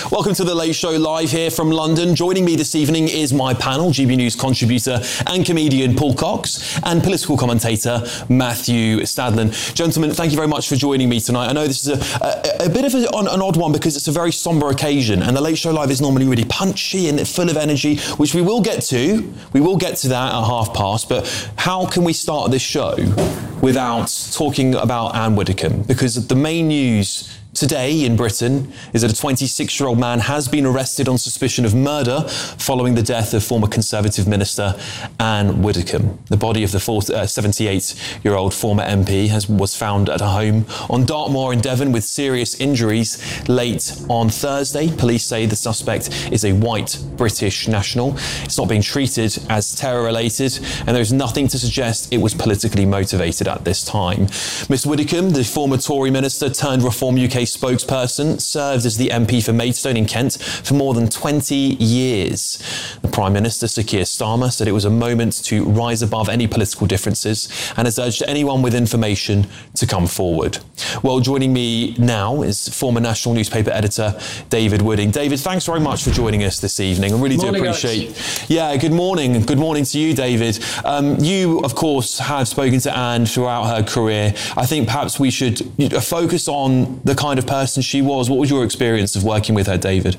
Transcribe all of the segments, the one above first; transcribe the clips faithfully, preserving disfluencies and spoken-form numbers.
Welcome to The Late Show, live here from London. Joining me this evening is my panel, G B News contributor and comedian Paul Cox and political commentator Matthew Stadlen. Gentlemen, thank you very much for joining me tonight. I know this is a, a, a bit of a, an odd one because it's a very sombre occasion, and The Late Show Live is normally really punchy and full of energy, which we will get to. We will get to that at half past, but how can we start this show without talking about Anne Widdecombe? Because the main news today in Britain is that a twenty-six-year-old man has been arrested on suspicion of murder following the death of former Conservative Minister Anne Widdecombe. The body of the seventy-eight-year-old former M P has, was found at a home on Dartmoor in Devon with serious injuries late on Thursday. Police say the suspect is a white British national. It's not being treated as terror-related, and there is nothing to suggest it was politically motivated at this time. Miss Widdecombe, the former Tory minister turned Reform U K spokesperson, served as the M P for Maidstone in Kent for more than twenty years. The Prime Minister, Sir Keir Starmer, said it was a moment to rise above any political differences and has urged anyone with information to come forward. Well, joining me now is former National newspaper editor David Wooding. David, thanks very much for joining us this evening. I really morning, do appreciate guys. Yeah, good morning. Good morning to you, David. Um, you, of course, have spoken to Anne throughout her career. I think perhaps we should focus on the kind of person she was. What was your experience of working with her, David?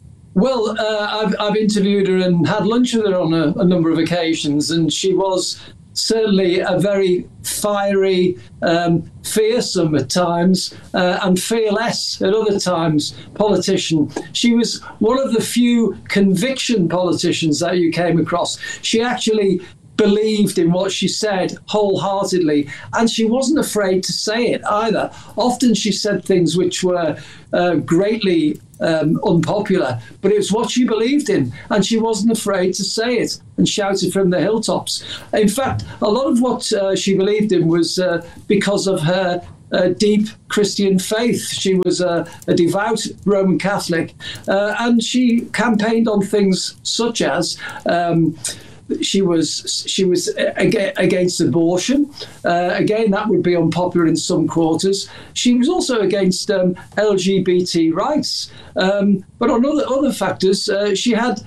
Well, uh, I've, I've interviewed her and had lunch with her on a, a number of occasions, and she was certainly a very fiery, um, fearsome at times, uh, and fearless at other times politician. She was one of the few conviction politicians that you came across. She actually believed in what she said wholeheartedly, and she wasn't afraid to say it either. Often she said things which were uh, greatly um, unpopular, but it was what she believed in, and she wasn't afraid to say it and shout it from the hilltops. In fact, a lot of what uh, she believed in was uh, because of her Uh, deep Christian faith. She was a, a devout Roman Catholic, uh, and she campaigned on things such as um, she was she was against abortion. Uh, again, that would be unpopular in some quarters. She was also against um, L G B T rights, um, but on other other factors, uh, she had.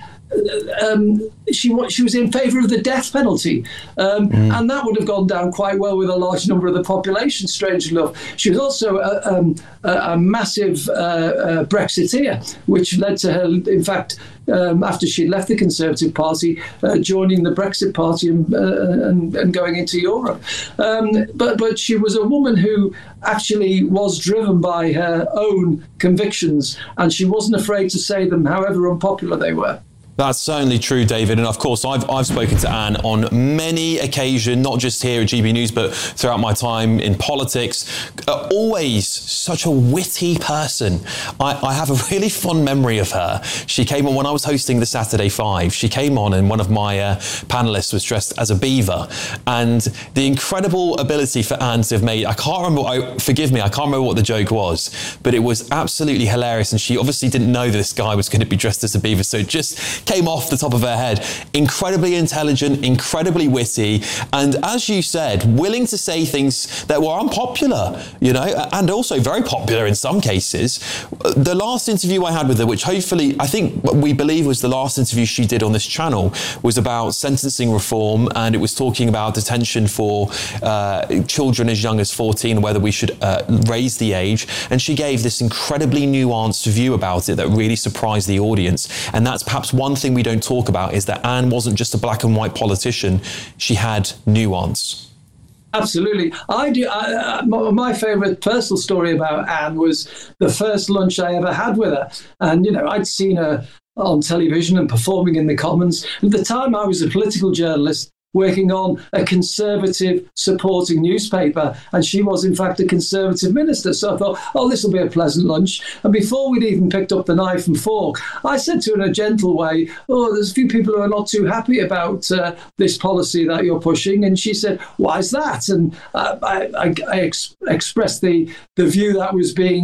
Um, she she was in favour of the death penalty, um, mm. and that would have gone down quite well with a large number of the population, strangely enough. She was also a, um, a, a massive uh, uh, Brexiteer, which led to her, in fact, um, after she left the Conservative Party, uh, joining the Brexit Party and, uh, and, and going into Europe. Um, but, but she was a woman who actually was driven by her own convictions, and she wasn't afraid to say them, however unpopular they were. That's certainly true, David. And of course, I've I've spoken to Anne on many occasions, not just here at G B News, but throughout my time in politics. Uh, always such a witty person. I, I have a really fond memory of her. She came on when I was hosting the Saturday Five. She came on and one of my uh, panellists was dressed as a beaver. And the incredible ability for Anne to have made, I can't remember, I, forgive me, I can't remember what the joke was, but it was absolutely hilarious. And she obviously didn't know this guy was going to be dressed as a beaver. So it just came off the top of her head. Incredibly intelligent, incredibly witty, and as you said, willing to say things that were unpopular, you know, and also very popular in some cases. The last interview I had with her, which hopefully, I think we believe was the last interview she did on this channel, was about sentencing reform, and it was talking about detention for uh, children as young as fourteen, and whether we should uh, raise the age. And she gave this incredibly nuanced view about it that really surprised the audience. And that's perhaps one thing we don't talk about, is that Anne wasn't just a black and white politician. She had nuance. Absolutely. I do. I, I, my favourite personal story about Anne was the first lunch I ever had with her. And, you know, I'd seen her on television and performing in the Commons. At the time, I was a political journalist working on a Conservative supporting newspaper, and she was in fact a Conservative minister. So I thought, oh, this will be a pleasant lunch. And before we'd even picked up the knife and fork, I said to her in a gentle way, oh, there's a few people who are not too happy about uh, this policy that you're pushing. And she said, why is that? And uh, I, I, I ex- expressed the, the view that was being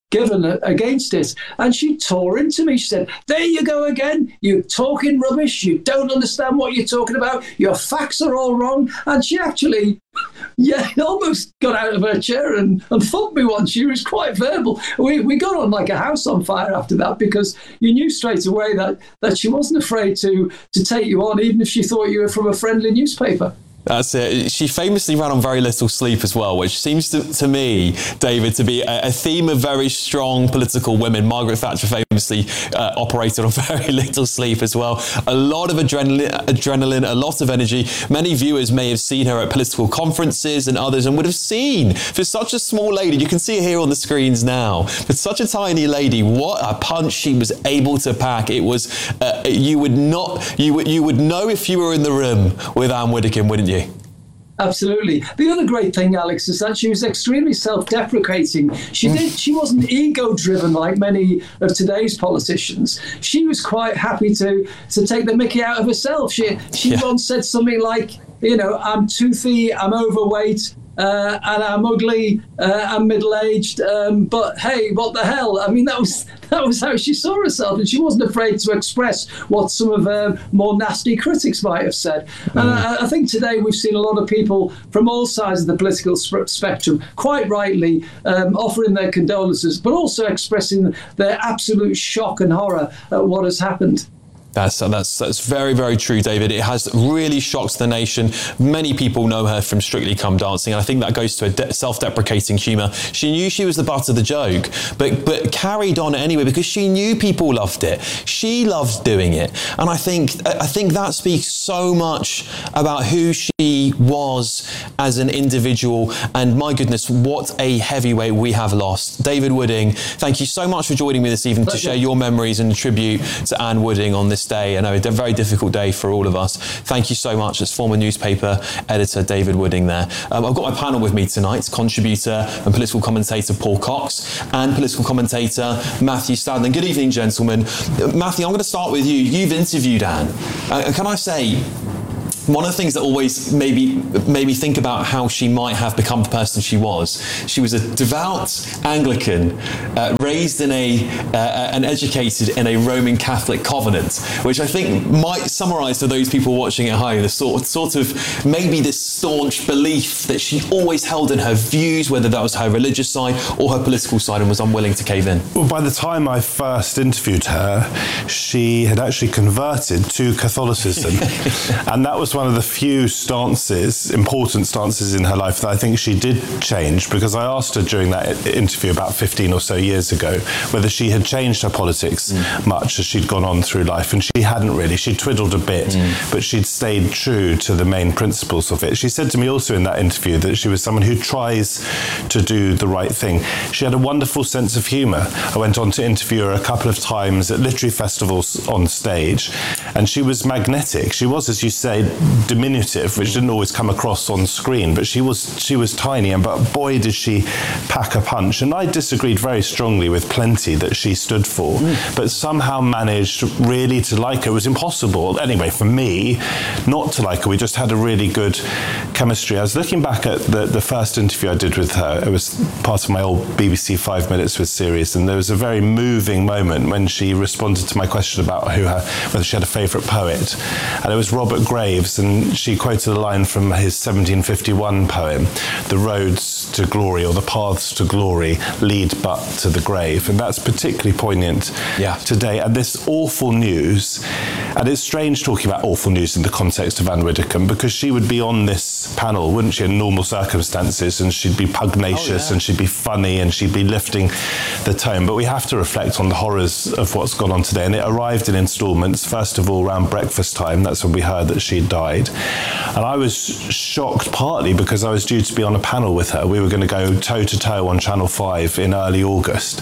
given against it. And she tore into me. She said, there you go again. You're talking rubbish. You don't understand what you're talking about. Your facts are all wrong. And she actually, yeah, almost got out of her chair and, and thumped me once. She was quite verbal. We we got on like a house on fire after that, because you knew straight away that, that she wasn't afraid to, to take you on, even if she thought you were from a friendly newspaper. That's it. She famously ran on very little sleep as well, which seems to, to me, David, to be a, a theme of very strong political women. Margaret Thatcher famously uh, operated on very little sleep as well. A lot of adrenaline, adrenaline, a lot of energy. Many viewers may have seen her at political conferences and others, and would have seen, for such a small lady, you can see her here on the screens now, for such a tiny lady, what a punch she was able to pack. It was, uh, you would not, you would, you would know if you were in the room with Anne Widdecombe, wouldn't you? Absolutely. The other great thing, Alex, is that she was extremely self-deprecating. She did. She wasn't ego-driven like many of today's politicians. She was quite happy to to take the mickey out of herself. She she yeah. once said something like, you know, I'm toothy, I'm overweight, uh, and I'm ugly, uh, I'm middle-aged, um, but hey, what the hell? I mean, that was that was how she saw herself, and she wasn't afraid to express what some of her more nasty critics might have said. Mm. And I, I think today we've seen a lot of people from all sides of the political sp- spectrum, quite rightly, um, offering their condolences, but also expressing their absolute shock and horror at what has happened. That's, that's that's very, very true, David. It has really shocked the nation. Many people know her from Strictly Come Dancing, and I think that goes to a de- self-deprecating humour. She knew she was the butt of the joke, but but carried on anyway because she knew people loved it. She loved doing it, and I think I think that speaks so much about who she was as an individual. And my goodness, what a heavyweight we have lost. David Wooding, thank you so much for joining me this evening to share your memories and tribute to Anne Wooding on this day. I know, a very difficult day for all of us. Thank you so much. It's former newspaper editor David Wooding there. Um, I've got my panel with me tonight, contributor and political commentator Paul Cox and political commentator Matthew Stadlen. Good evening, gentlemen. Uh, Matthew, I'm going to start with you. You've interviewed Anne. Uh, can I say, one of the things that always made me, made me think about how she might have become the person she was. She was a devout Anglican, uh, raised in a, uh, and educated in a Roman Catholic convent, which I think might summarise to those people watching at home the sort, sort of maybe this staunch belief that she always held in her views, whether that was her religious side or her political side, and was unwilling to cave in. Well, by the time I first interviewed her, she had actually converted to Catholicism, and that was one of the few stances, important stances in her life that I think she did change, because I asked her during that interview about fifteen or so years ago whether she had changed her politics mm. much as she'd gone on through life, and she hadn't really. She twiddled a bit, mm. but she'd stayed true to the main principles of it. She said to me also in that interview that she was someone who tries to do the right thing. She had a wonderful sense of humour. I went on to interview her a couple of times at literary festivals on stage, and she was magnetic. She was, as you say, diminutive, which didn't always come across on screen, but she was she was tiny, and but boy did she pack a punch. And I disagreed very strongly with plenty that she stood for, mm. but somehow managed really to like her. It was impossible, anyway, for me not to like her. We just had a really good chemistry. I was looking back at the, the first interview I did with her. It was part of my old B B C Five Minutes with series, and there was a very moving moment when she responded to my question about who her, whether she had a favourite poet, and it was Robert Graves, and she quoted a line from his seventeen fifty-one poem, "The roads to glory, or the paths to glory, lead but to the grave." And that's particularly poignant yeah. today. And this awful news, and it's strange talking about awful news in the context of Anne Widdecombe, because she would be on this panel, wouldn't she, in normal circumstances, and she'd be pugnacious, oh, yeah. and she'd be funny, and she'd be lifting the tone. But we have to reflect on the horrors of what's gone on today. And it arrived in instalments. First of all, around breakfast time, that's when we heard that she died. And I was shocked, partly because I was due to be on a panel with her. We were going to go toe-to-toe on Channel five in early August.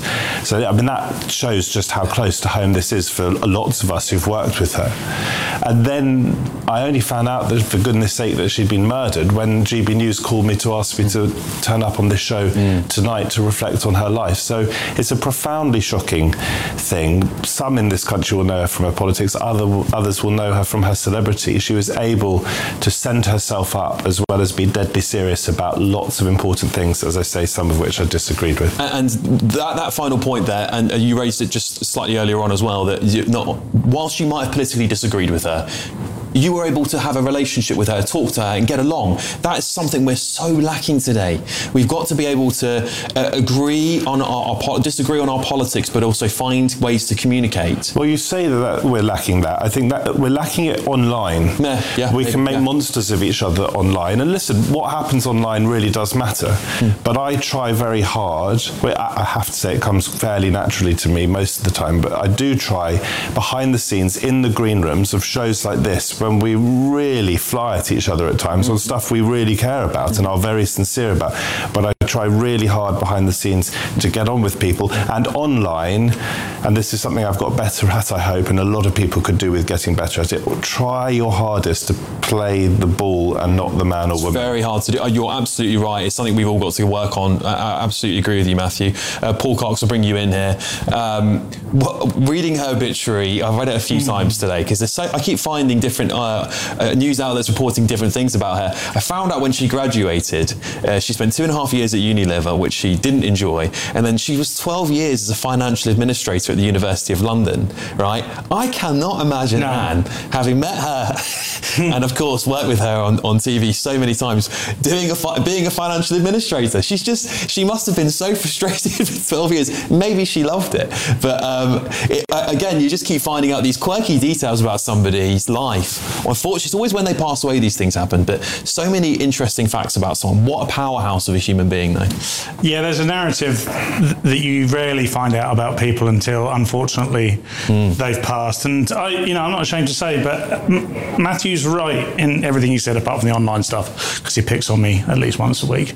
So, I mean, that shows just how close to home this is for lots of us who've worked with her. And then I only found out that, for goodness sake, that she'd been murdered when G B News called me to ask me to turn up on this show mm. tonight to reflect on her life. So it's a profoundly shocking thing. Some in this country will know her from her politics, other, others will know her from her celebrity. She was able to send herself up as well as be deadly serious about lots of important things, as I say, some of which I disagreed with. And that, that final point there, and you raised it just slightly earlier on as well, that you, not, whilst you might have politically disagreed with her, you were able to have a relationship with her, talk to her and get along. That is something we're so lacking today. We've got to be able to uh, agree on our, our, disagree on our politics, but also find ways to communicate. Well, you say that we're lacking that. I think that we're lacking it online. Yeah, yeah, we maybe, can make yeah. monsters of each other online. And listen, what happens online really does matter. Mm. But I try very hard. Well, I have to say it comes fairly naturally to me most of the time, but I do try behind the scenes in the green rooms of shows like this, when we really fly at each other at times mm. on stuff we really care about mm. and are very sincere about. But I try really hard behind the scenes to get on with people. And online, and this is something I've got better at, I hope, and a lot of people could do with getting better at it, try your hardest to play the ball and not the man or it's woman. It's very hard to do. You're absolutely right. It's something we've all got to work on. I absolutely agree with you, Matthew. Uh, Paul Cox, will bring you in here. Um, reading her obituary, I've read it a few mm. times today, because so, I keep finding different uh, uh, news outlets reporting different things about her. I found out when she graduated, uh, she spent two and a half years at Unilever, which she didn't enjoy, and then she was twelve years as a financial administrator at the University of London, right? I cannot imagine no. Anne, having met her and of course worked with her on, on T V so many times, doing a fi- being a financial administrator. She's just, she must have been so frustrated for twelve years. Maybe she loved it. But um, it, again, you just keep finding out these quirky details about somebody's life. Unfortunately, it's always when they pass away these things happen, but so many interesting facts about someone. What a powerhouse of a human being, though. Yeah, there's a narrative th- that you rarely find out about people until, unfortunately, mm. they've passed. And I, you know, I'm not ashamed to say, but M- Matthew's right in everything he said, apart from the online stuff, because he picks on me at least once a week.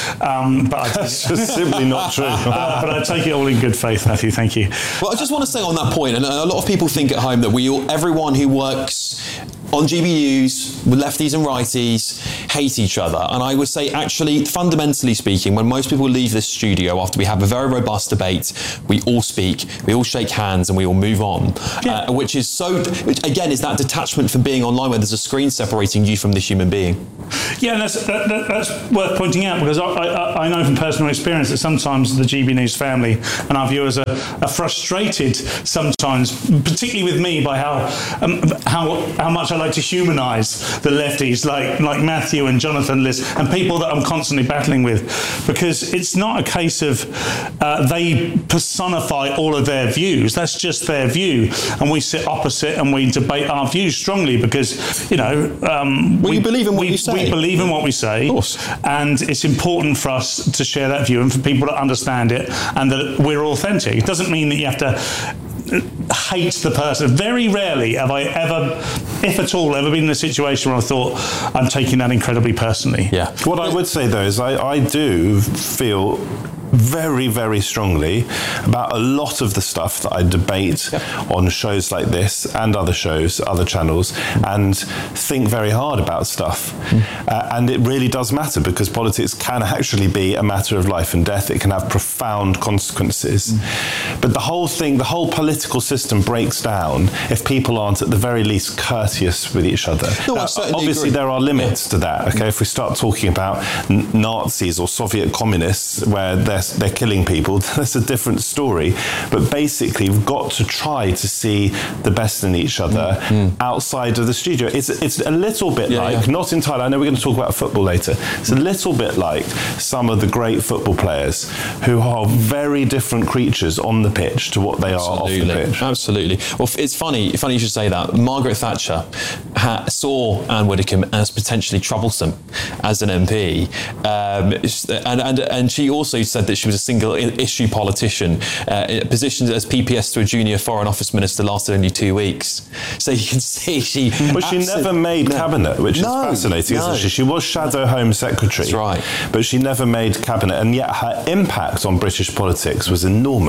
Um, but that's just simply not true. uh, but I take it all in good faith, Matthew. Thank you. Well, I just want to say on that point, and a lot of people think at home that we all, everyone who works on G B News, with lefties and righties, hate each other. And I would say, actually, fundamentally speaking, when most people leave this studio after we have a very robust debate, we all speak, we all shake hands, and we all move on. Yeah. Uh, which is so, which again, is that detachment from being online where there's a screen separating you from this human being. Yeah, and that's, that, that, that's worth pointing out, because I, I, I know from personal experience that sometimes the G B News family and our viewers are, are frustrated sometimes, particularly with me, by how um, how how much I like to humanise the lefties, like like Matthew and Jonathan, Liz, and people that I'm constantly battling with, because it's not a case of uh, they personify all of their views. That's just their view, and we sit opposite and we debate our views strongly because, you know, um, well, we you believe in what we, you say. We believe in what we say, of course, and it's important for us to share that view and for people to understand it and that we're authentic. It doesn't mean that you have to hate the person. Very rarely have I ever, if at all, ever been in a situation where I thought I'm taking that incredibly personally. Yeah. What I would say though is I, I do feel very, very strongly about a lot of the stuff that I debate yep. on shows like this and other shows, other channels, and think very hard about stuff. Mm. Uh, and it really does matter, because politics can actually be a matter of life and death. It can have profound consequences. Mm. But the whole thing, the whole political system breaks down if people aren't at the very least courteous with each other. No, now, I certainly obviously, agree. there are limits yeah. to that. Okay, if we start talking about n- Nazis or Soviet communists, where they're they're killing people, that's a different story. But basically, we've got to try to see the best in each other mm. outside of the studio. It's it's a little bit yeah, like, yeah. not entirely, I know we're going to talk about football later, it's a little bit like some of the great football players who are very different creatures on the pitch to what they Absolutely. are off the pitch. Absolutely. Well, it's funny, funny you should say that. Margaret Thatcher ha- saw Anne Widdecombe as potentially troublesome as an M P. Um, and, and, and she also said that she was a single issue politician, uh, positioned as P P S to a junior foreign office minister, lasted only two weeks. So you can see she... But she absolutely, never made no. cabinet, which no, is fascinating, no. isn't she? She was Shadow Home Secretary. That's right. But she never made cabinet, and yet her impact on British politics was enormous. Absolutely.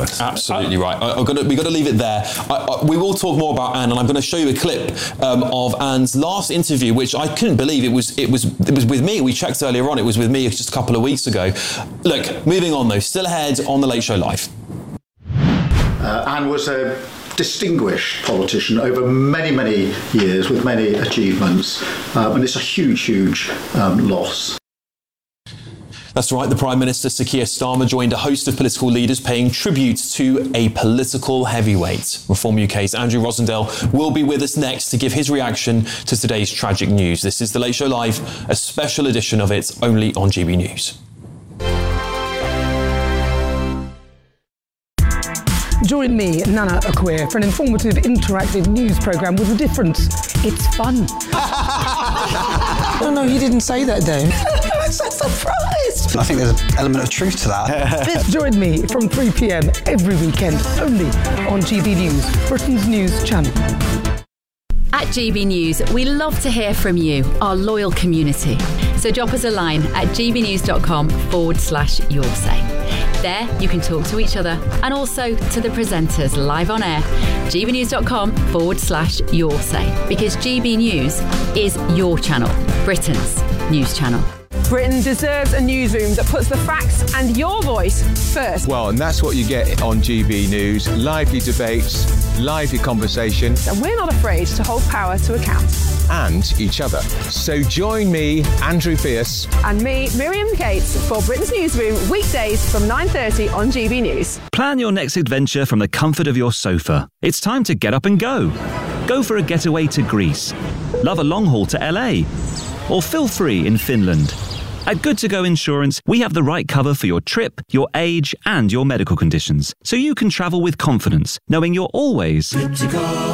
absolutely right. I, I've got to, we've got to leave it there. I, I, we will talk more about Anne, and I'm going to show you a clip um, of Anne's last interview, which I couldn't believe it was. It was. It was with me. We checked earlier on. It was with me just a couple of weeks ago. Look, moving on though. Still ahead on the Late Show Live. Uh, Anne was a distinguished politician over many, many years with many achievements, um, and it's a huge, huge um, loss. That's right, the Prime Minister, Sir Keir Starmer, joined a host of political leaders paying tribute to a political heavyweight. Reform U K's Andrew Rosendale will be with us next to give his reaction to today's tragic news. This is The Late Show Live, a special edition of it, only on G B News. Join me, Nana Akua, for an informative, interactive news programme with a difference. It's fun. No, no, he didn't say that, Dave. I'm so surprised. I think there's an element of truth to that. Join me from three p.m. every weekend, only on G B News, Britain's news channel. At G B News, we love to hear from you, our loyal community. So drop us a line at gbnews.com forward slash your say. There, you can talk to each other and also to the presenters live on air. gbnews.com forward slash your say. Because G B News is your channel, Britain's news channel. Britain deserves a newsroom that puts the facts and your voice first. Well, and that's what you get on G B News. Lively debates, lively conversation. And we're not afraid to hold power to account. And each other. So join me, Andrew Fierce. And me, Miriam Cates, for Britain's Newsroom, weekdays from nine thirty on G B News. Plan your next adventure from the comfort of your sofa. It's time to get up and go. Go for a getaway to Greece. Love a long haul to L A. Or feel free in Finland. At Good To Go Insurance, we have the right cover for your trip, your age, and your medical conditions, so you can travel with confidence, knowing you're always good to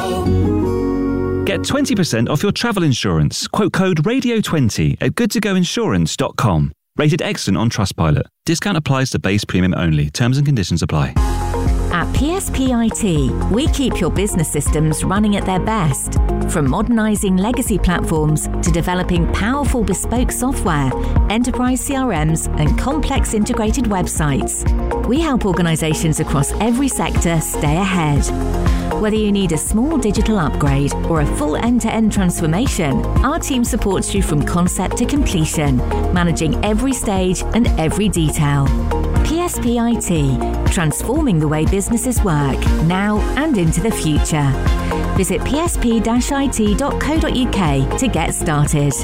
go. Get twenty percent off your travel insurance. Quote code radio twenty at good to go insurance dot com. Rated excellent on Trustpilot. Discount applies to base premium only. Terms and conditions apply. At P S P I T, we keep your business systems running at their best. From modernising legacy platforms to developing powerful bespoke software, enterprise C R Ms and complex integrated websites. We help organisations across every sector stay ahead. Whether you need a small digital upgrade or a full end-to-end transformation, our team supports you from concept to completion, managing every stage and every detail. P S P I T, transforming the way businesses work, now and into the future. Visit p s p dash i t dot co dot u k to get started.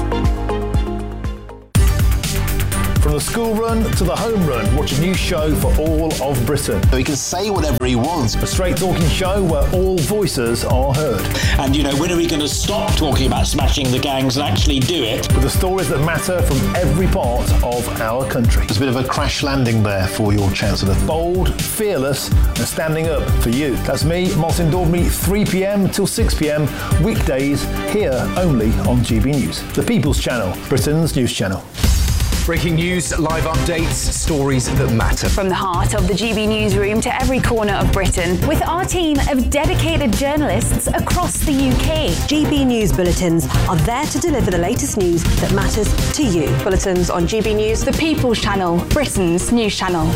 From the school run to the home run, watch a new show for all of Britain. So he can say whatever he wants. A straight talking show where all voices are heard. And, you know, when are we going to stop talking about smashing the gangs and actually do it? With the stories that matter from every part of our country. There's a bit of a crash landing there for your Chancellor. Bold, fearless, and standing up for you. That's me, Martin Daubney, three p.m. till six p.m. weekdays here only on G B News. The People's Channel, Britain's news channel. Breaking news, live updates, stories that matter. From the heart of the G B Newsroom to every corner of Britain, with our team of dedicated journalists across the U K. G B News bulletins are there to deliver the latest news that matters to you. Bulletins on G B News, the People's Channel, Britain's news channel.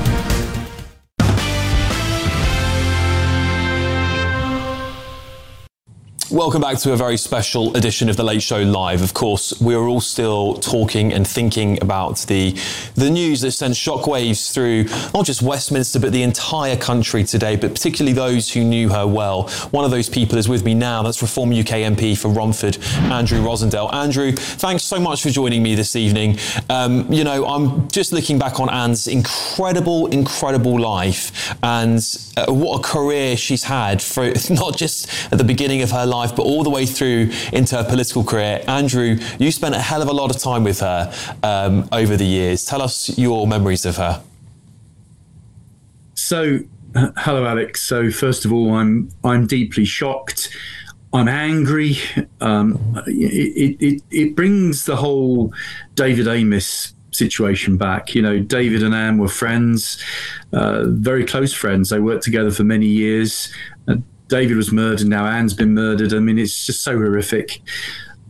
Welcome back to a very special edition of The Late Show Live. Of course, we are all still talking and thinking about the the news that sent shockwaves through not just Westminster, but the entire country today, but particularly those who knew her well. One of those people is with me now. That's Reform U K M P for Romford, Andrew Rosendale. Andrew, thanks so much for joining me this evening. Um, you know, I'm just looking back on Anne's incredible, incredible life and uh, what a career she's had, for not just at the beginning of her life, but all the way through into her political career. Andrew, you spent a hell of a lot of time with her um, over the years. Tell us your memories of her. So, uh, hello, Alex. So, first of all, I'm I'm deeply shocked. I'm angry. Um, it, it it brings the whole David Amess situation back. You know, David and Anne were friends, uh, very close friends. They worked together for many years. Uh, David was murdered, now Anne's been murdered. I mean, it's just so horrific.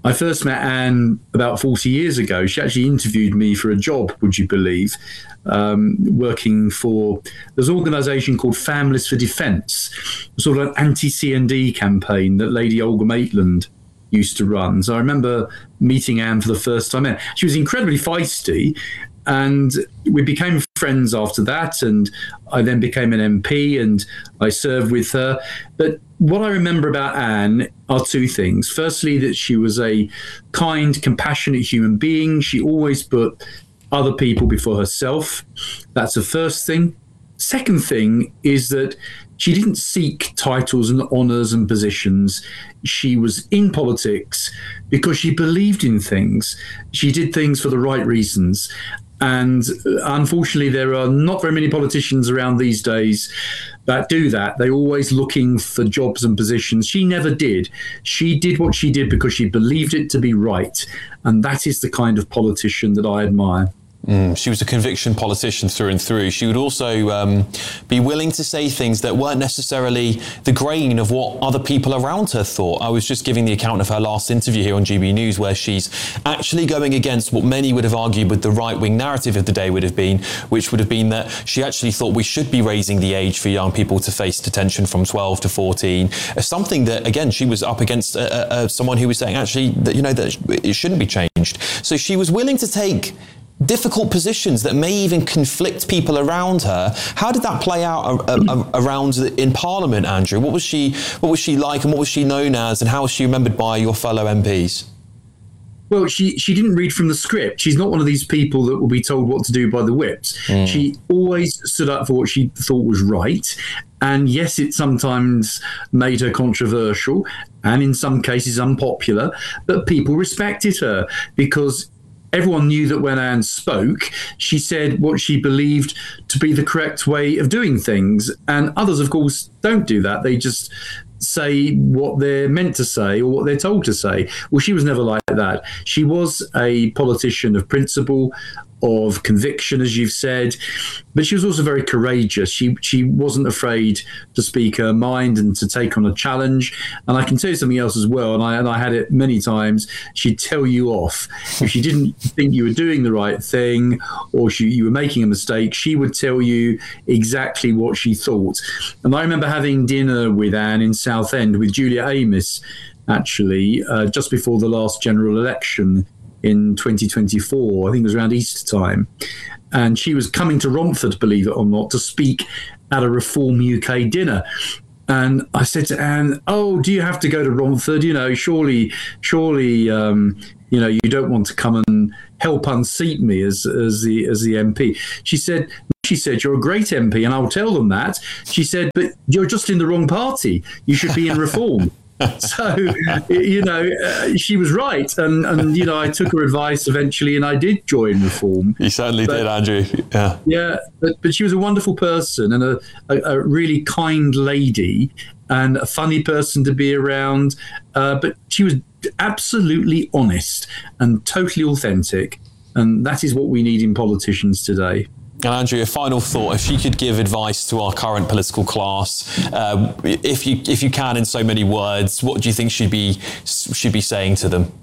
I first met Anne about forty years ago. She actually interviewed me for a job, would you believe, um, working for, there's an organisation called Families for Defence, sort of an anti-C N D campaign that Lady Olga Maitland used to run. So I remember meeting Anne for the first time. She was incredibly feisty, and we became friends after that, and I then became an M P and I served with her. But what I remember about Anne are two things. Firstly, that she was a kind, compassionate human being. She always put other people before herself. That's the first thing. Second thing is that she didn't seek titles and honours and positions. She was in politics because she believed in things. She did things for the right reasons. And unfortunately, there are not very many politicians around these days that do that. They're always looking for jobs and positions. She never did. She did what she did because she believed it to be right. And that is the kind of politician that I admire. Mm, she was a conviction politician through and through. She would also um, be willing to say things that weren't necessarily the grain of what other people around her thought. I was just giving the account of her last interview here on G B News, where she's actually going against what many would have argued with the right-wing narrative of the day would have been, which would have been that she actually thought we should be raising the age for young people to face detention from twelve to fourteen. Something that, again, she was up against uh, uh, someone who was saying actually that, you know, that it shouldn't be changed. So she was willing to take difficult positions that may even conflict people around her. How did that play out a, a, around in Parliament, Andrew? What was she what was she like, and what was she known as, and how was she remembered by your fellow M Ps? Well, she, she didn't read from the script. She's not one of these people that will be told what to do by the whips. Mm. She always stood up for what she thought was right. And yes, it sometimes made her controversial and in some cases unpopular, but people respected her because everyone knew that when Anne spoke, she said what she believed to be the correct way of doing things. And others, of course, don't do that. They just say what they're meant to say or what they're told to say. Well, she was never like that. She was a politician of principle, of conviction, as you've said, but she was also very courageous. She she wasn't afraid to speak her mind and to take on a challenge. And I can tell you something else as well, and I, and I had it many times. She'd tell you off. If she didn't think you were doing the right thing or she, you were making a mistake, she would tell you exactly what she thought. And I remember having dinner with Anne in Southend with Julia Amis, actually, uh, just before the last general election in twenty twenty-four. I think it was around Easter time. And she was coming to Romford, believe it or not, to speak at a Reform U K dinner. And I said to Anne, oh, do you have to go to Romford? You know, surely, surely, um, you know, you don't want to come and help unseat me as, as the as the M P. She said, she said, you're a great M P, and I'll tell them that. She said, but you're just in the wrong party. You should be in Reform. So, you know, uh, she was right. And, and, you know, I took her advice eventually and I did join Reform. You certainly but, did, Andrew. Yeah. Yeah. But, but she was a wonderful person and a, a, a really kind lady and a funny person to be around. Uh, but she was absolutely honest and totally authentic. And that is what we need in politicians today. And Andrew, a final thought: if you could give advice to our current political class, uh, if you if you can, in so many words, what do you think she'd be should be saying to them?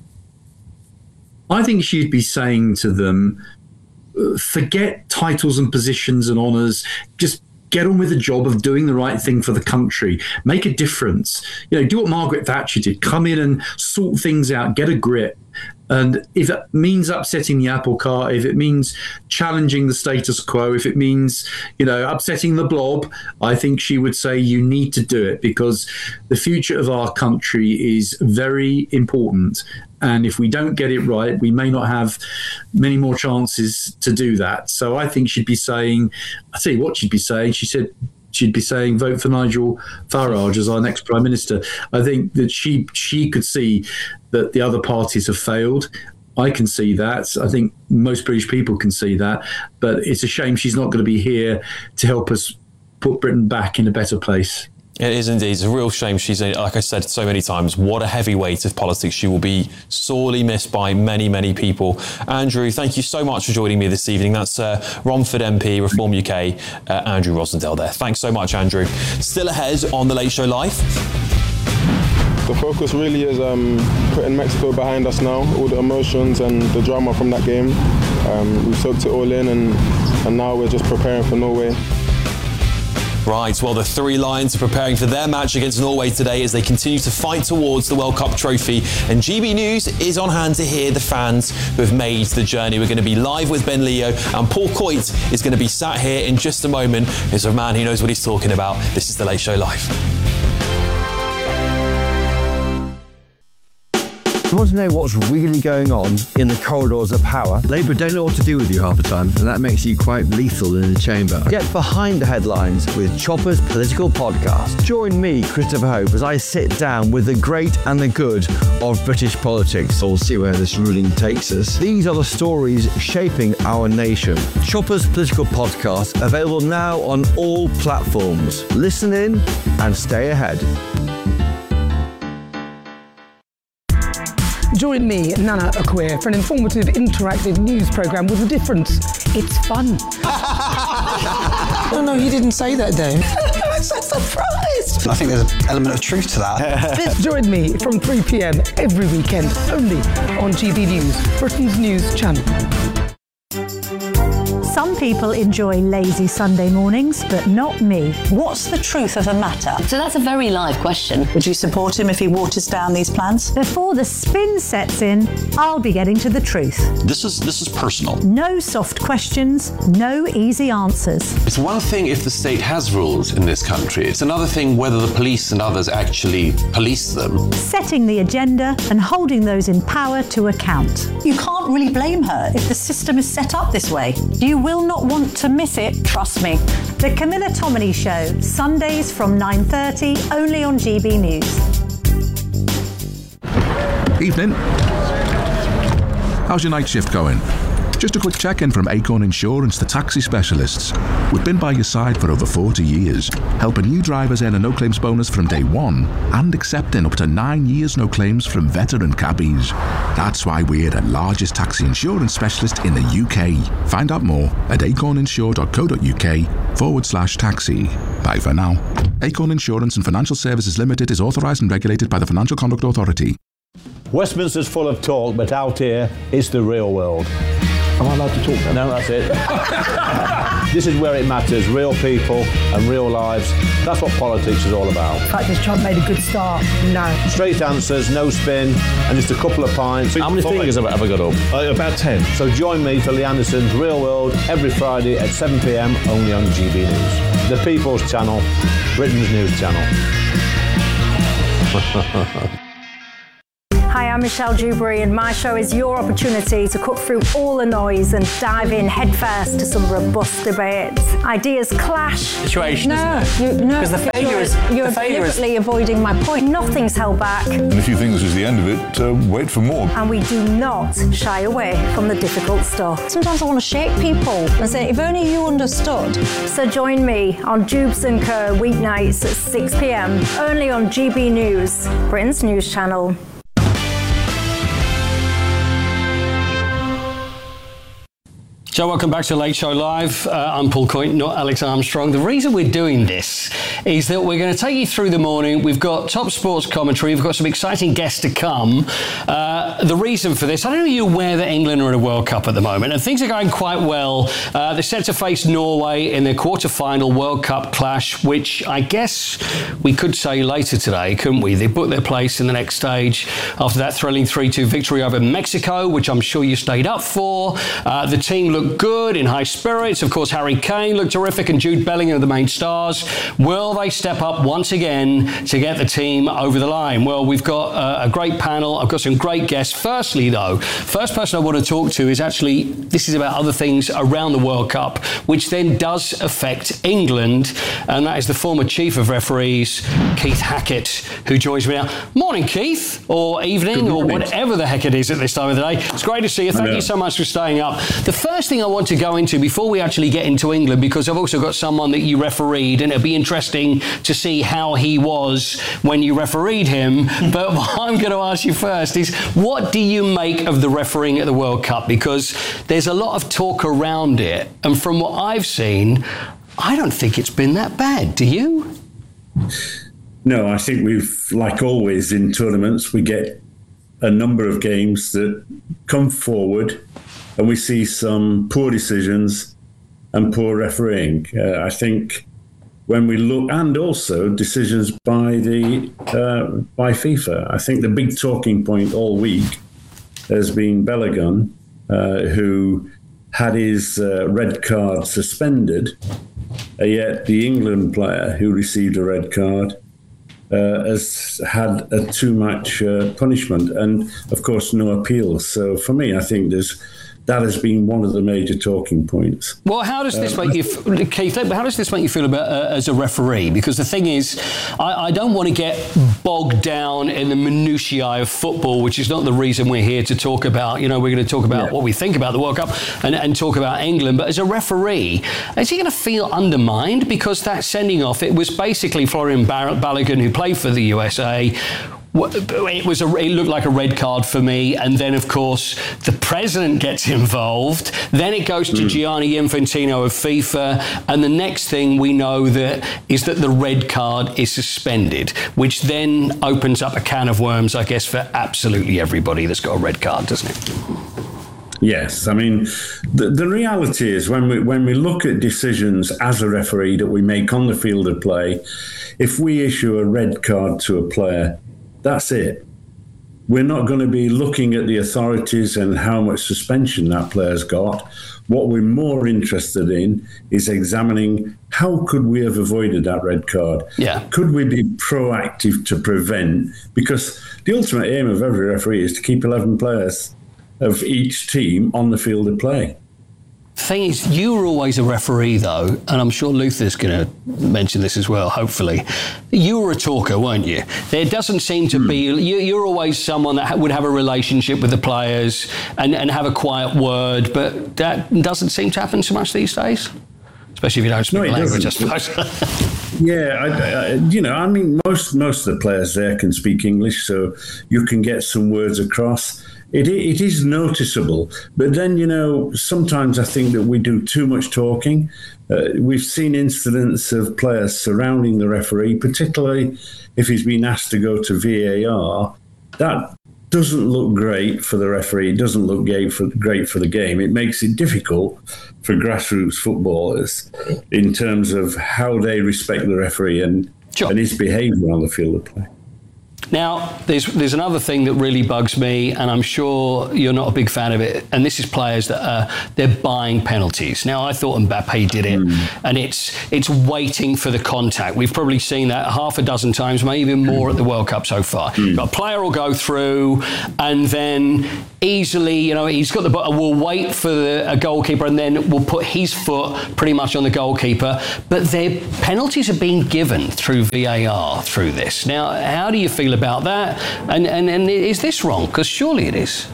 I think she'd be saying to them, forget titles and positions and honours. Just get on with the job of doing the right thing for the country. Make a difference. You know, do what Margaret Thatcher did. Come in and sort things out. Get a grip. And if it means upsetting the apple cart, if it means challenging the status quo, if it means, you know, upsetting the blob, I think she would say you need to do it because the future of our country is very important. And if we don't get it right, we may not have many more chances to do that. So I think she'd be saying, I'll tell you what she'd be saying. She said, she'd be saying, vote for Nigel Farage as our next Prime Minister. I think that she she could see that the other parties have failed. I can see that. I think most British people can see that. But it's a shame she's not going to be here to help us put Britain back in a better place. It is indeed. It's a real shame. She's, like I said so many times, what a heavyweight of politics. She will be sorely missed by many, many people. Andrew, thank you so much for joining me this evening. That's uh, Romford M P, Reform U K, uh, Andrew Rosendale there. Thanks so much, Andrew. Still ahead on The Late Show Live. The focus really is um, putting Mexico behind us now, all the emotions and the drama from that game. Um, we've soaked it all in and, and now we're just preparing for Norway. Right, well, the Three Lions are preparing for their match against Norway today as they continue to fight towards the World Cup trophy. And G B News is on hand to hear the fans who have made the journey. We're going to be live with Ben Leo, and Paul Coit is going to be sat here in just a moment. He's a man who knows what he's talking about. This is The Late Show Live. You want to know what's really going on in the corridors of power? Labour don't know what to do with you half the time, and that makes you quite lethal in the chamber. Get behind the headlines with Chopper's Political Podcast. Join me, Christopher Hope, as I sit down with the great and the good of British politics. We'll see where this ruling takes us. These are the stories shaping our nation. Chopper's Political Podcast, available now on all platforms. Listen in and stay ahead. Join me, Nana Akua, for an informative, interactive news programme with a difference. It's fun. No, no, you didn't say that, Dave. I'm so surprised. I think there's an element of truth to that. Join me from three p.m. every weekend, only on G B News, Britain's news channel. Some people enjoy lazy Sunday mornings, but not me. What's the truth of the matter? So that's a very live question. Would you support him if he waters down these plans? Before the spin sets in, I'll be getting to the truth. This is this is personal. No soft questions, no easy answers. It's one thing if the state has rules in this country. It's another thing whether the police and others actually police them. Setting the agenda and holding those in power to account. You can't really blame her if the system is set up this way. You will not want to miss it, trust me. The Camilla Tominey Show, Sundays from nine thirty, only on G B News. Evening. How's your night shift going? Just a quick check-in from Acorn Insurance, the taxi specialists. We've been by your side for over forty years, helping new drivers earn a no-claims bonus from day one and accepting up to nine years no claims from veteran cabbies. That's why we're the largest taxi insurance specialist in the U K. Find out more at acorninsure.co.uk forward slash taxi. Bye for now. Acorn Insurance and Financial Services Limited is authorised and regulated by the Financial Conduct Authority. Westminster's full of talk, but out here, it's the real world. Am I allowed to talk now? No, that's it. This is where it matters, real people and real lives. That's what politics is all about. In fact, this Trump made a good start. No. Straight answers, no spin, and just a couple of pints. How many fingers have I ever got up? Uh, about ten. So join me for Lee Anderson's Real World every Friday at seven p.m. only on G B News. The People's Channel, Britain's news channel. Hi, I'm Michelle Dewberry, and my show is your opportunity to cut through all the noise and dive in headfirst to some robust debates. Ideas clash. Situation, no, isn't it? You, no, Because the failure you're, is- you're the failure is- deliberately avoiding my point. Nothing's held back, And if you think this is the end of it, uh, wait for more. and we do not shy away from the difficult stuff. Sometimes I want to shake people and say, if only you understood. So join me on Jubes and Co weeknights at six p.m. only on G B News, Britain's news channel. So welcome back to Late Show Live. Uh, I'm Paul Coyne, not Alex Armstrong. The reason we're doing this is that we're going to take you through the morning. We've got top sports commentary. We've got some exciting guests to come. Uh, the reason for this, I don't know if you're aware that England are in a World Cup at the moment, and things are going quite well. Uh, they're set to face Norway in their quarter-final World Cup clash, which I guess we could say later today, couldn't we? They booked their place in the next stage after that thrilling three two victory over Mexico, which I'm sure you stayed up for. Uh, the team looked good, in high spirits. Of course, Harry Kane looked terrific and Jude Bellingham are the main stars. Will they step up once again to get the team over the line? Well, we've got uh, a great panel. I've got some great guests. Firstly, though, first person I want to talk to is actually, this is about other things around the World Cup, which then does affect England, and that is the former chief of referees, Keith Hackett, who joins me now. Morning, Keith, or evening, or whatever the heck it is at this time of the day. It's great to see you. Thank Yeah. you so much for staying up. The first thing I want to go into before we actually get into England, because I've also got someone that you refereed, and it'll be interesting to see how he was when you refereed him. But what I'm going to ask you first is, what do you make of the refereeing at the World Cup? Because there's a lot of talk around it, and from what I've seen, I don't think it's been that bad. Do you? No, I think we've, like always in tournaments, we get a number of games that come forward and we see some poor decisions and poor refereeing. Uh, I think when we look, and also decisions by the uh, by FIFA. I think the big talking point all week has been Balogun, uh, who had his uh, red card suspended, uh, yet the England player who received a red card Uh, has had a two-match uh, punishment, and of course no appeals. So for me, I think there's that has been one of the major talking points. Well, how does this um, make you, f- Keith? How does this make you feel about uh, as a referee? Because the thing is, I, I don't want to get bogged down in the minutiae of football, which is not the reason we're here to talk about. You know, we're going to talk about yeah. what we think about the World Cup and, and talk about England. But as a referee, is he going to feel undermined because that sending off? It was basically Florian Balogun, who played for the U S A. It was a, it looked like a red card for me, and then of course the president gets involved. Then it goes to mm. Gianni Infantino of FIFA, and the next thing we know that is that the red card is suspended, which then opens up a can of worms, I guess, for absolutely everybody that's got a red card, doesn't it? Yes, I mean the, the reality is when we when we look at decisions as a referee that we make on the field of play, if we issue a red card to a player, that's it. We're not going to be looking at the authorities and how much suspension that player's got. What we're more interested in is examining how could we have avoided that red card? Yeah. Could we be proactive to prevent? Because the ultimate aim of every referee is to keep eleven players of each team on the field of play. The thing is, you were always a referee, though, and I'm sure Luther's going to mention this as well, hopefully. You were a talker, weren't you? There doesn't seem to be... You, you're always someone that would have a relationship with the players and, and have a quiet word, but that doesn't seem to happen so much these days, especially if you don't speak no, the language, doesn't. I suppose. Yeah, I, I, you know, I mean, most, most of the players there can speak English, so you can get some words across. It, it is noticeable, but then, you know, sometimes I think that we do too much talking. Uh, we've seen incidents of players surrounding the referee, particularly if he's been asked to go to V A R. That doesn't look great for the referee. It doesn't look great for, great for the game. It makes it difficult for grassroots footballers in terms of how they respect the referee and, sure. and his behaviour on the field of play. Now, there's there's another thing that really bugs me, and I'm sure you're not a big fan of it, and this is players that are they're buying penalties. Now, I thought Mbappe did it, mm. and it's it's waiting for the contact. We've probably seen that half a dozen times, maybe even more at the World Cup so far. Mm. But a player will go through, and then easily, you know, he's got the ball, will wait for the, a goalkeeper, and then will put his foot pretty much on the goalkeeper. But their penalties are being given through V A R through this. Now, how do you feel about about that, and, and and is this wrong? Because surely it is.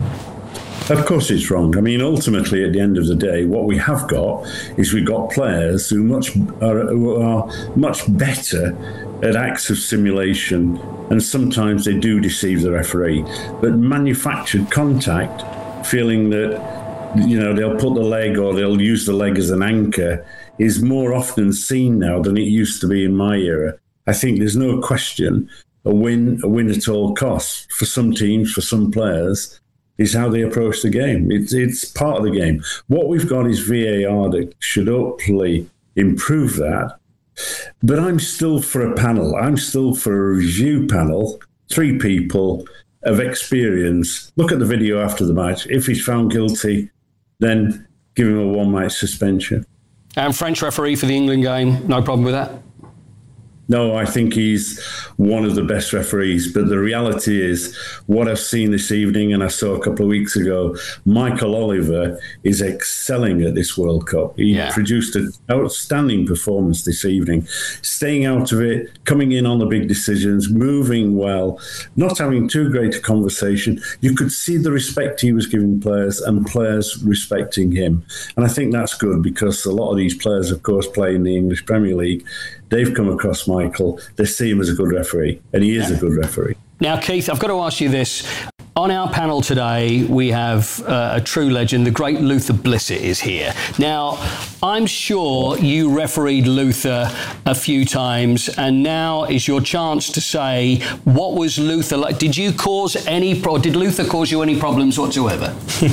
Of course it's wrong. I mean, ultimately, at the end of the day, what we have got is we've got players who much are, who are much better at acts of simulation, and sometimes they do deceive the referee. But manufactured contact, feeling that, you know, they'll put the leg or they'll use the leg as an anchor, is more often seen now than it used to be in my era. I think there's no question a win, a win at all costs for some teams, for some players, is how they approach the game. It's it's part of the game. What we've got is V A R that should hopefully improve that. But I'm still for a panel. I'm still for a review panel, three people of experience. Look at the video after the match. If he's found guilty, then give him a one-match suspension. And French referee for the England game, no problem with that? No, I think he's one of the best referees. But the reality is, what I've seen this evening and I saw a couple of weeks ago, Michael Oliver is excelling at this World Cup. He yeah. produced an outstanding performance this evening, staying out of it, coming in on the big decisions, moving well, not having too great a conversation. You could see the respect he was giving players and players respecting him. And I think that's good, because a lot of these players, of course, play in the English Premier League. They've come across Michael. They see him as a good referee, and he is yeah. a good referee. Now, Keith, I've got to ask you this. On our panel today, we have uh, a true legend. The great Luther Blissett is here. Now, I'm sure you refereed Luther a few times, and now is your chance to say, what was Luther like? Did you cause any, or did Luther cause you any problems whatsoever?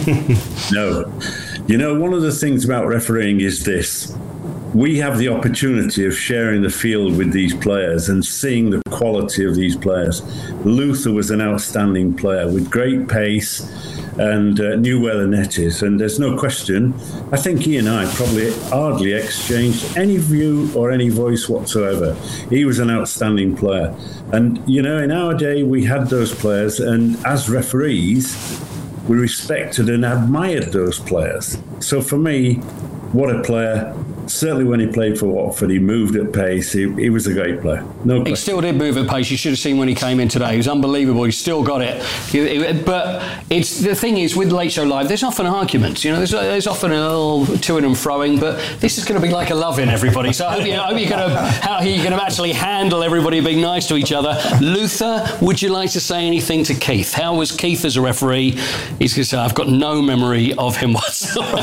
No. You know, one of the things about refereeing is this. We have the opportunity of sharing the field with these players and seeing the quality of these players. Luther was an outstanding player with great pace and uh, knew where the net is. And there's no question, I think he and I probably hardly exchanged any view or any voice whatsoever. He was an outstanding player. And, you know, in our day, we had those players. And as referees, we respected and admired those players. So for me, what a player. Certainly when he played for Watford, he moved at pace. He, he was a great player. No question. He still did move at pace. You should have seen when he came in today. He was unbelievable. He still got it. But it's the thing is, with Late Show Live, there's often arguments. You know, there's, there's often a little to-ing and fro-ing, but this is going to be like a loving, everybody. So I hope, you, I hope you're going to how you're going to actually handle everybody being nice to each other. Luther, would you like to say anything to Keith? How was Keith as a referee? He's going to say, I've got no memory of him whatsoever.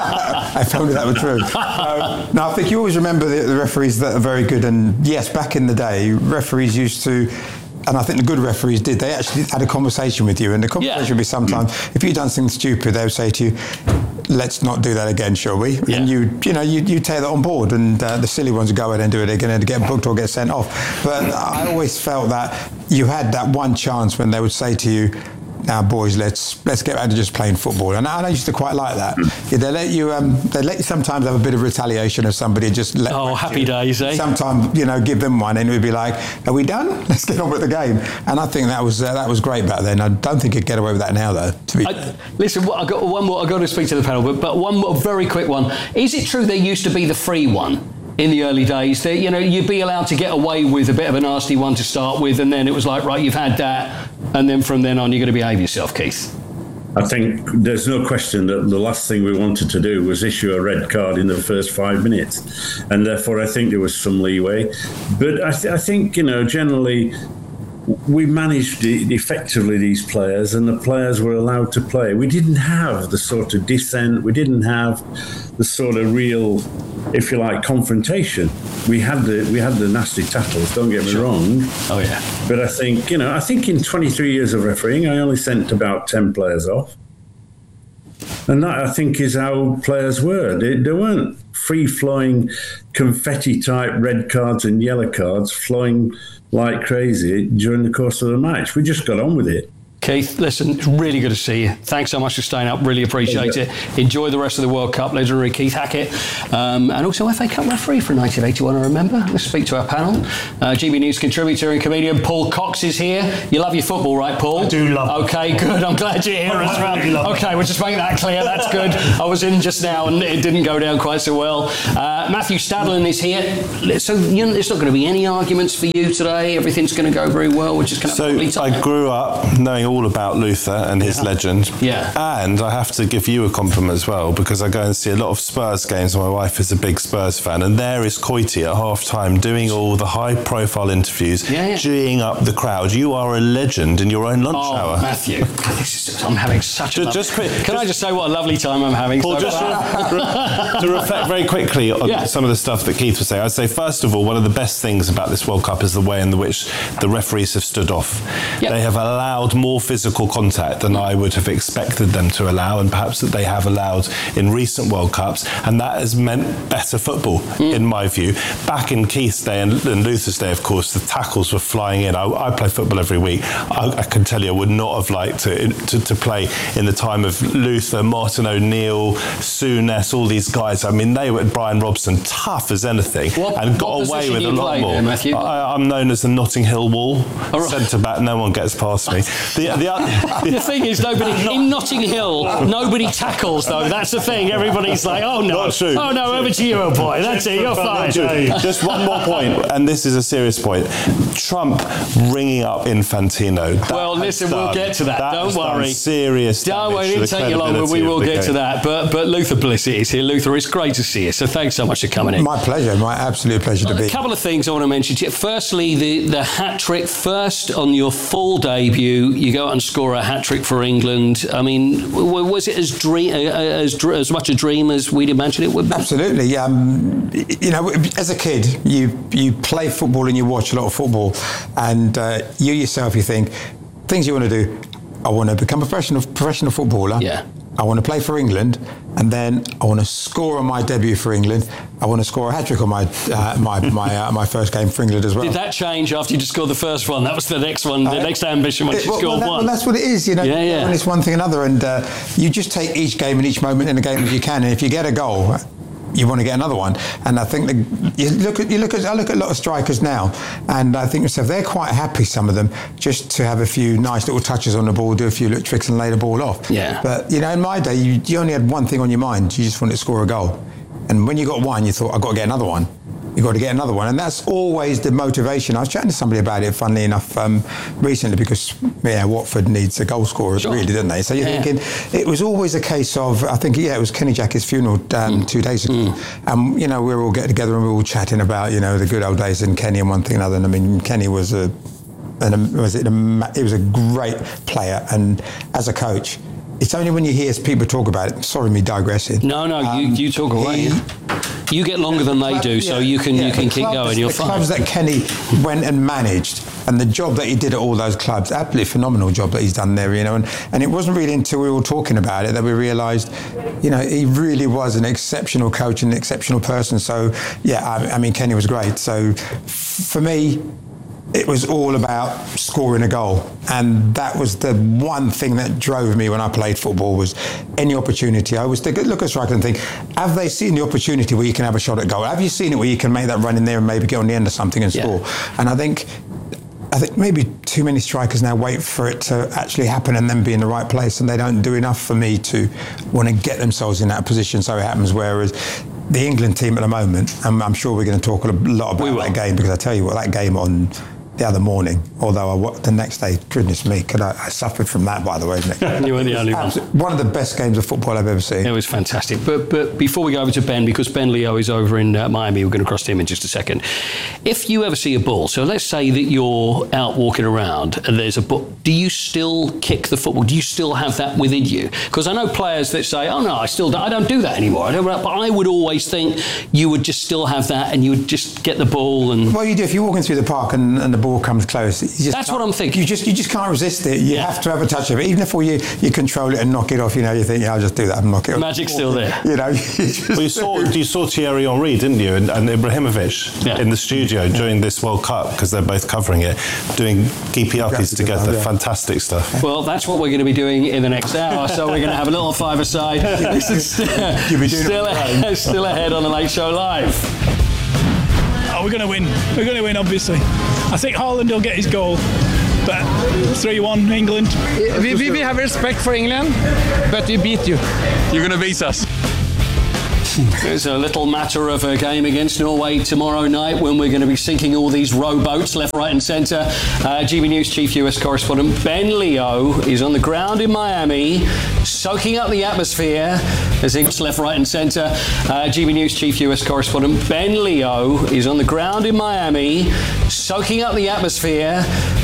I told you that was true. Um, no, I think you always remember the, the referees that are very good. And yes, back in the day, referees used to, and I think the good referees did, they actually had a conversation with you. And the conversation yeah. would be sometimes, if you'd done something stupid, they would say to you, let's not do that again, shall we? Yeah. And you, you know, you, you take that on board, and uh, the silly ones would go ahead and do it again and get booked or get sent off. But I always felt that you had that one chance when they would say to you, now, boys, let's let's get back to just playing football. And I, I used to quite like that. Yeah, they let you um, they let you sometimes have a bit of retaliation of somebody just let. Oh, happy you. days, eh? Sometimes, you know, give them one, and it would be like, "Are we done? Let's get on with the game." And I think that was uh, that was great back then. I don't think you'd get away with that now, though. To be I, listen, I got one more. I got to speak to the panel, but but one more very quick one. Is it true there used to be the free one? In the early days, that, you know, you'd be allowed to get away with a bit of a nasty one to start with, and then it was like, right, you've had that, and then from then on, you're going to behave yourself, Keith. I think there's no question that the last thing we wanted to do was issue a red card in the first five minutes, and therefore I think there was some leeway. But I, th- I think, you know, generally we managed effectively these players, and the players were allowed to play. We didn't have the sort of dissent, we didn't have the sort of real, if you like, confrontation. We had the we had the nasty tackles, don't get me sure. wrong. Oh yeah. But I think, you know, I think in twenty-three years of refereeing, I only sent about ten players off. And that, I think, is how players were. They, they weren't free-flowing, confetti-type red cards and yellow cards flowing like crazy during the course of the match. We just got on with it. Keith, listen, it's really good to see you. Thanks so much for staying up. Really appreciate it. Enjoy the rest of the World Cup. Legendary Keith Hackett. Um, and also F A Cup referee for nineteen eighty-one, I remember. Let's speak to our panel. Uh, G B News contributor and comedian Paul Cox is here. You love your football, right, Paul? I do love it. Okay, good. I'm glad you're here as well. Really love okay, it. we'll just make that clear. That's good. I was in just now and it didn't go down quite so well. Uh, Matthew Stadlen is here. So you know, there's not going to be any arguments for you today. Everything's going to go very well. We're just going to So I grew up knowing all about Luther and his yeah. legend. Yeah. And I have to give you a compliment as well, because I go and see a lot of Spurs games. My wife is a big Spurs fan, and there is Coity at half time doing all the high profile interviews, yeah, yeah. geeing up the crowd. You are a legend in your own lunch oh, hour. Matthew, this is, I'm having such a just, lovely... just Can just, I just say what a lovely time I'm having? Paul, so just to, to reflect very quickly on yeah. some of the stuff that Keith was saying, I'd say, first of all, one of the best things about this World Cup is the way in which the referees have stood off. Yep. They have allowed more physical contact than I would have expected them to allow, and perhaps that they have allowed in recent World Cups, and that has meant better football, mm. in my view. Back in Keith's day and, and Luther's day, of course, the tackles were flying in. I, I play football every week. I, I can tell you I would not have liked to, to, to play in the time of Luther, Martin O'Neill, Souness, all these guys. I mean, they were, Brian Robson, tough as anything, what, and got away with a lot more. There, I, I'm known as the Notting Hill Wall, right. centre back, no one gets past me. The, the, the, the thing is, nobody in Notting Hill, nobody tackles though. That's the thing. Everybody's like, oh no, oh no, over to you, old boy. That's it. You're fine. Just one more point, and this is a serious point. Trump ringing up Infantino. Well, listen, done, we'll get to that. that Don't worry. Serious. Don't worry. It didn't take you long, but we will get game. to that. But but Luther Blissett is here. Luther, it's great to see you. So thanks so much for coming in. My pleasure. My absolute pleasure well, to be. A couple of things I want to mention to you. Firstly, the the hat trick. First on your full debut, you go go out and score a hat-trick for England. I mean, was it as dream, as, as much a dream as we'd imagined it would be? Absolutely. Um, you know, as a kid, you you play football and you watch a lot of football, and uh, you yourself, you think, things you want to do, I want to become a professional, professional footballer. Yeah. I want to play for England, and then I want to score on my debut for England. I want to score a hat-trick on my uh, my my, uh, my first game for England as well. Did that change after you just scored the first one? That was the next one, the uh, next ambition once it, you well, scored well, that, one. Well, that's what it is, you know. Yeah, yeah. And it's one thing another, and uh, you just take each game and each moment in the game as you can, and if you get a goal, you want to get another one. And I think the, you look at you look at I look at a lot of strikers now, and I think myself, they're quite happy, some of them, just to have a few nice little touches on the ball, do a few little tricks and lay the ball off. Yeah. But you know, in my day, you, you only had one thing on your mind. You just wanted to score a goal. And when you got one, you thought, I've got to get another one. You've got to get another one. And that's always the motivation. I was chatting to somebody about it, funnily enough, um, recently, because, yeah, Watford needs a goal scorer, sure. really, didn't they? So you're yeah. thinking, it was always a case of, I think, yeah, it was Kenny Jacket's funeral um, mm. two days ago. Mm. And, you know, we were all getting together and we were all chatting about, you know, the good old days and Kenny and one thing and another. And I mean, Kenny was a, an, was it a, he was a great player. And as a coach, it's only when you hear people talk about it. Sorry, me digressing. No, no, um, you, you talk away. He, you get longer than they do, so you can yeah, you can keep clubs, going. You're the fine. Clubs that Kenny went and managed, and the job that he did at all those clubs, absolutely phenomenal job that he's done there. You know, and, and it wasn't really until we were all talking about it that we realised, you know, he really was an exceptional coach and an exceptional person. So yeah, I, I mean, Kenny was great. So for me, it was all about scoring a goal, and that was the one thing that drove me when I played football. Was any opportunity, I always think, look at a striker and think, have they seen the opportunity where you can have a shot at goal? Have you seen it where you can make that run in there and maybe get on the end of something and score? Yeah. And I think I think maybe too many strikers now wait for it to actually happen and then be in the right place, and they don't do enough for me to want to get themselves in that position so it happens. Whereas the England team at the moment, and I'm sure we're going to talk a lot about that game, because I tell you what, that game on the other morning, although I, the next day, goodness me, could I, I suffered from that, by the way, Nick. You were the only one. One of the best games of football I've ever seen. It was fantastic. But but before we go over to Ben, because Ben Leo is over in uh, Miami, we're going to cross to him in just a second. If you ever see a ball, so let's say that you're out walking around and there's a ball, do you still kick the football? Do you still have that within you? Because I know players that say, oh no, I still don't, I don't do that anymore. I don't, but I would always think you would just still have that and you would just get the ball. And well, you do. If you're walking through the park and, and the ball comes close, you just that's what I'm thinking. You just you just can't resist it. You yeah. have to have a touch of it, even if you you control it and knock it off. You know, you think, yeah, I'll just do that and knock it off. Magic's still there. You know, you just well, you saw you saw Thierry Henry, didn't you, and, and Ibrahimovic yeah. in the studio yeah. during this World Cup, because they're both covering it, doing geeky-uppies together. Yeah. Fantastic stuff. Well, that's what we're going to be doing in the next hour. So we're going to have a little five-a-side. This is still, still, ahead, still ahead on the Late Show Live. Oh, we're going to win. We're going to win, obviously. I think Haaland will get his goal, but three one England. We, we, we have respect for England, but we beat you. You're going to beat us. It's a little matter of a game against Norway tomorrow night, when we're going to be sinking all these rowboats left, right and centre. Uh, G B News Chief U S Correspondent Ben Leo is on the ground in Miami, soaking up the atmosphere as he's left, right and centre. Uh, G B News Chief U S Correspondent Ben Leo is on the ground in Miami, soaking up the atmosphere